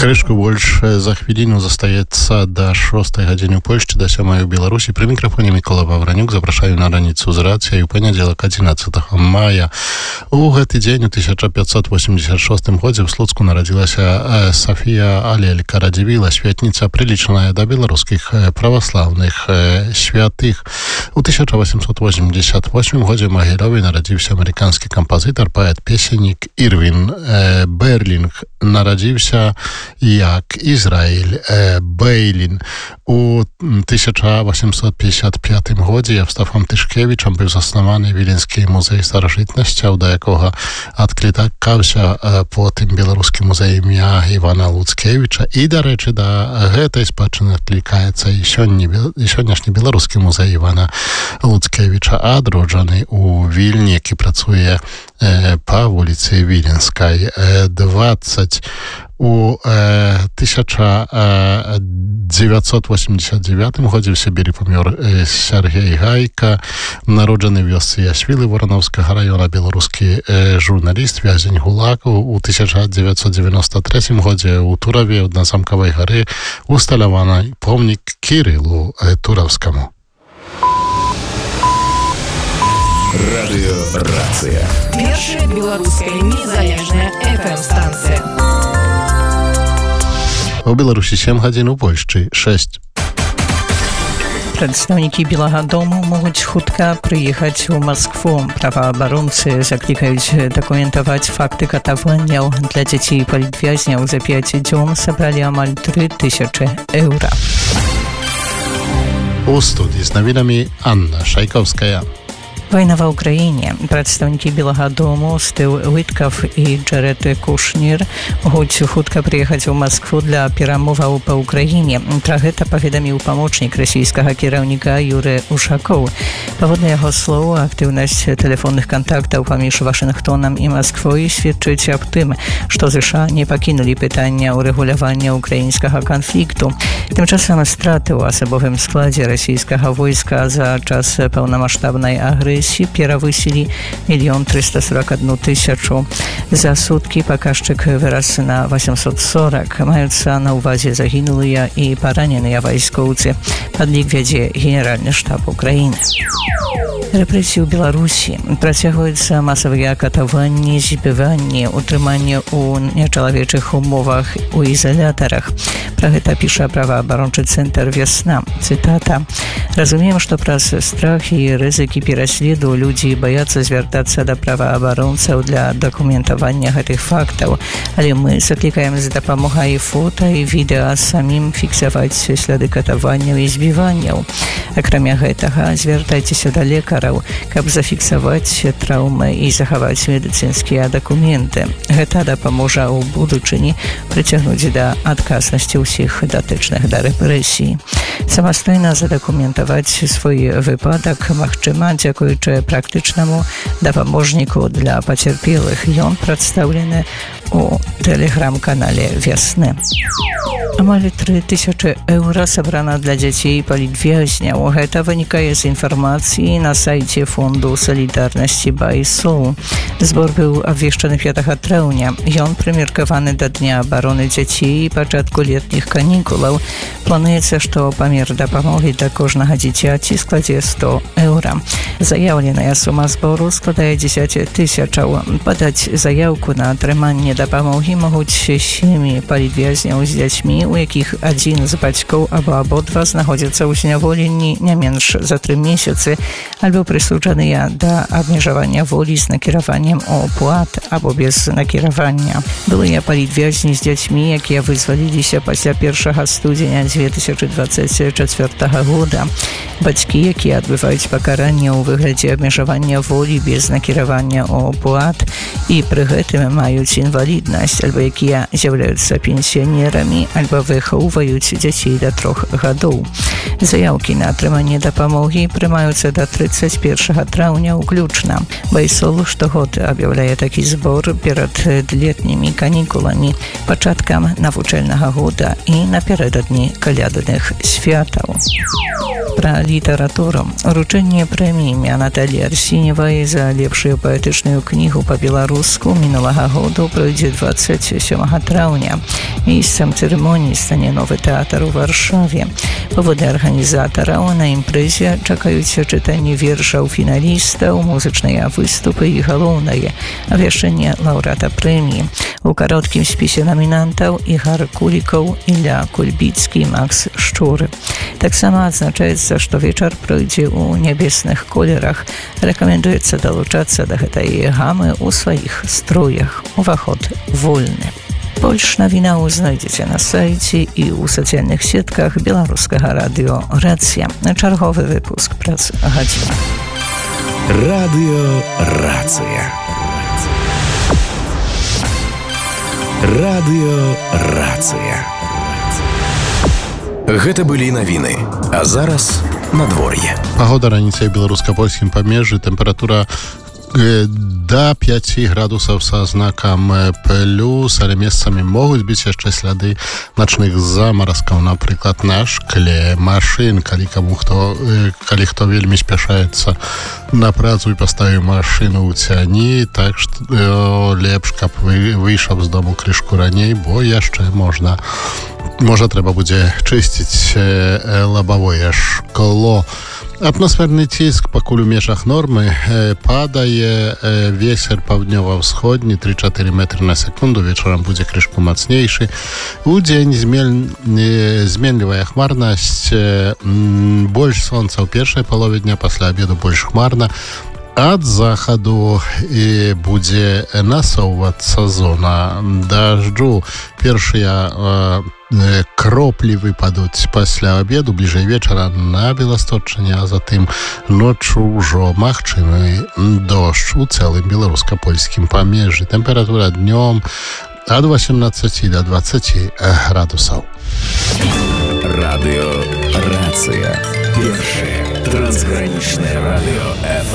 Крышку больше за хвилину застаецца до 6 гадзіны ў Польшчы, до 7 у Беларусі. При мікрафоне Микола Вавранюк. Запрашаю на раніцу з рацыяй у панядзелак 11 мая. У гэты дзень у 1586 годзе в Слуцку нарадзілася Софія Алелька Радзівіла, святніца, прылічаная да беларускіх праваслаўных святых. У 1888 годзе ў Магілёве нарадзіўся амерыканскі кампазітар, паэт, песеннік Ірвін Берлінг. Нарадзіўся як Ізраіль Бейлін. У 1855 годзе Евстафом Тышкевічам быў заснаваны Віленскі музей старажытнасцяў, да якога адклікаўся потым беларускі музей імя Івана Луцкевіча. І, дарэчы, да гэтай спадчыны адклікаецца і сённяшні беларускі музей Івана Луцкевіча, адроджаны у Вільні, які працуе па вуліцы Віленскай 20. У 1989 годзе в Сібірі памёр Сергей Гайка, народжаны в вёсцы Ясвілы Воронаўскага района, беларускі журналіст, вязень ГУЛАГу. У 1993 годзе у Тураве на Замкавай гары усталяваны помнік Кірылу Туравскаму. Радыёрацыя. Першая беларуская незалежная FM-станцыя. У Беларусі 7 гадзін, у Польшчы 6. Прадстаўнікі Белага дому могуць хутка прыехаць у Маскву. Праваабаронцы заклікаюць дакументаваць факты катаванняў. Для дзяцей палітвязняў за 5 дзён сабралі амаль 3000 еўра. У студыі з навінамі Анна Шайковская. Вайна ва ўкраіне. Прадстаўнікі Белага дому Стыў Уіткаф і Джаред Кушнір могуць хутка прыехаць у Маскву для перамоваў па ўкраіне. Пра гэта паведаміў памочнік расійскага кіраўніка Юры Ушакоў. Паводле яго слоў, актыўнасць тэлефонных кантактаў паміж Вашынгтонам і Масквой сведчыць аб тым, што ЗША не пакінулі пытання ўрэгулявання ўкраінскага канфлікту. Тым часам страты ў асабовым складзе расійскага войска за час паўнамаштабнай агрэсіі перавысілі 1 341 000. За суткі паказчык вырас на 840. Маюцца на ўвазе загінулыя і параненыя вайскоўцы. Падлік вядзе Генеральны штаб Украіны. Рэпрэсіі ў Беларусі. Працягваюцца масавыя катаванні, збіванні, утрыманне ў нечалавечых умовах у ізалятарах. Пра гэта піша праваабарончы цэнтр «Вясна». Цытата. «Разумеем, што праз страх і рызыкі пераследу людзі баяцца звяртацца да праваабаронцаў для дакументавання гэтых фактаў, але мы заклікаем з дапамогай фота і відэа самім фіксаваць сляды катаванняў і збіванняў. Акрамя гэтага, звяртайцеся да лекараў, каб зафіксаваць траўмы і захаваць медыцынскія дакументы. Гэта дапаможа ў будучыні прыцягнуць да адказнасці ўсіх датычных да рэпрэсій. Самастойна задакументаваць свой выпадак магчыма дзякуючы практычнаму дапаможніку для пацярпелых. Ён прадстаўлены у тэлеграм-канале «Вясны». Амаль 3000 еўра сабрана для дзяцей палітвязняў. Гэта вынікае з інфармацыі на сайце фонду салідарнасці «Байсол». Збор быў абвешчаны 5 траўня. Ён прымеркаваны да Дня абароны дзяцей і пачатку летніх канікулаў. Плануецца, што памер дапамогі да кожнага дзіцяці складзе 100 еўра. Заяўленая сума збору складае 10 000. Падаць заяўку на атрыманне дапамогі могуць сем'і палітвязняў з дзяцьмі, у якіх адзін з бацькоў або абодва знаходзяцца ў зняволенні не менш за 3 месяцы, альбо прысуджаныя да абмежавання волі з накіраваннем у ПУАТ або без накіравання. Былыя палітвязні з дзяцьмі, якія вызваліліся пасля 1 студзеня 2024 года. Бацькі, якія адбываюць пакаранне ў выглядзе абмежавання волі без накіравання у ПУАТ і пры гэтым маюць інваліднасць, альбо якія з'яўляюцца пенсіянерамі, альбо выхоўваюць дзяцей да 3 гадоў. Заяўкі на атрыманне дапамогі прымаюцца да 31 траўня ўключна. Байсол штогод аб'яўляе такі збор перад летнімі канікуламі, пачаткам навучальнага года і напярэдадні калядных святаў. Пра літаратуру. Уручэнне прэміі імя Натальі Арсеневай за лепшую паэтычную кнігу па-беларуску мінулага году пройдзе 27 траўня. Месцам цырымоніі стане новы тэатр у Варшаве. Паводле арганізатараў на імпрэзе чакаюць чытанне вершаў фіналістаў, музычныя выступы і галоўнае абвяшчэнне лаўрэата прэміі. У кароткім спісе намінантаў Ігар Кулікаў, Ілля Кульбіцкі, Макс Шчуры. Таксама адзначаецца, што вечар пройдзе ў нябесных колерах. Рэкамендуецца далучацца да гэтай гамы ў сваіх строях. Уваход вольны. Больш навінаў знойдзеце на сайце і ў сацыяльных сетках беларускага радыё «Рацыя». Чарговы выпуск праз гадзіну. Радыё «Рацыя». Радыё «Рацыя». Гэта былі навіны. А зараз надвор'е. Пагода раніцай ў беларуска-польскім памежжы, тэмпература до 5 градусаў са знакам плюс, але месцамі могуць быць яшчэ сляды начных замаразкаў, напрыклад, на шкле машын, калі хто вельмі спяшаецца на працу і паставіў машыну ў цяні, так што лепш, каб выйшаў з дому крышку раней, бо яшчэ можа трэба будзе чысціць лабавое шкло. Атмасферны ціск пакуль у межах нормы падае, вецер паўднёва-ўсходні 3-4 метры на секунду, вечарам будзе крышку мацнейшы. Удзень зменлівая хмарнасць, больш сонца ў першай палове дня, пасля абеду больш хмарна. Ад захаду будзе насоўвацца зона дажджу. Першыя кроплі выпадуць пасля абеду, бліжэй вечара на Беласточчыне, а затым ноччу ўжо магчымы дождж у цэлым беларуска-польскім памежжы. Тэмпература днём ад 18 до 20 градусаў. Радыё «Рацыя». Першае трансгранічнае радыё